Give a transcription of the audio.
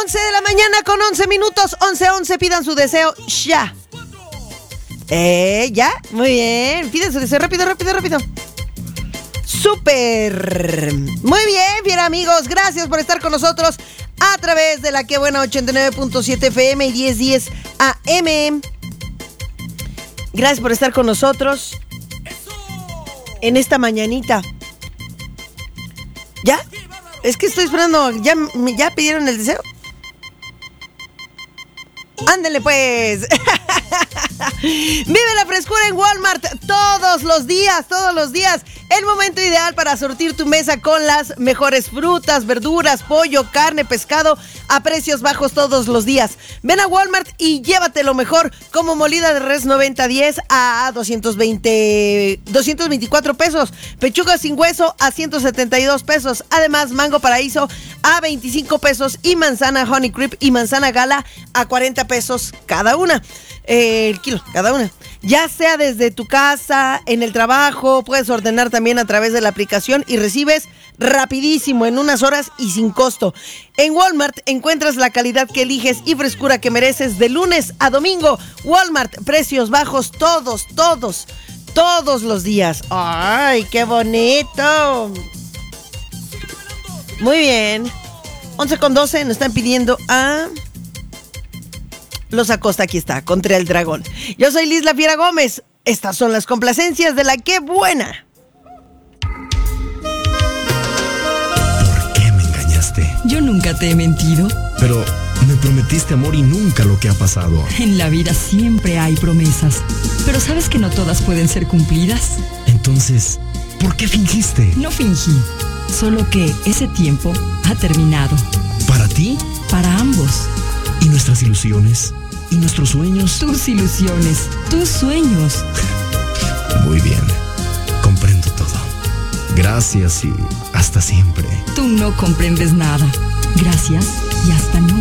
11 de la mañana con 11 minutos, 11:11, pidan su deseo ya. ¿Ya? Muy bien, piden su deseo, rápido. ¡Súper! Muy bien, bien amigos, gracias por estar con nosotros a través de la Que Buena 89.7 FM y 1010 AM. Gracias por estar con nosotros en esta mañanita. ¿Ya? Es que estoy esperando. ¿Ya pidieron el deseo? ¡Ándele pues! Vive la frescura en Walmart todos los días. El momento ideal para surtir tu mesa con las mejores frutas, verduras, pollo, carne, pescado a precios bajos todos los días. Ven a Walmart y llévate lo mejor, como molida de res 90-10 a 224 pesos. Pechuga sin hueso a 172 pesos. Además, mango paraíso a 25 pesos y manzana Honey Creep y manzana Gala a 40 pesos cada una. El kilo, cada una. Ya sea desde tu casa, en el trabajo, puedes ordenar también a través de la aplicación y recibes rapidísimo, en unas horas y sin costo. En Walmart encuentras la calidad que eliges y frescura que mereces de lunes a domingo. Walmart, precios bajos todos los días. ¡Ay, qué bonito! Muy bien. 11:12, nos están pidiendo a Los Acosta, aquí está, contra el dragón. Yo soy Liz La Fiera Gómez. Estas son las complacencias de la Que Buena. ¿Por qué me engañaste? Yo nunca te he mentido. Pero me prometiste amor y nunca lo que ha pasado. En la vida siempre hay promesas, pero ¿sabes que no todas pueden ser cumplidas? Entonces, ¿por qué fingiste? No fingí, solo que ese tiempo ha terminado. ¿Para ti? Para ambos. ¿Y nuestras ilusiones? ¿Y nuestros sueños? Tus ilusiones, tus sueños. Muy bien, comprendo todo. Gracias y hasta siempre. Tú no comprendes nada. Gracias y hasta nunca.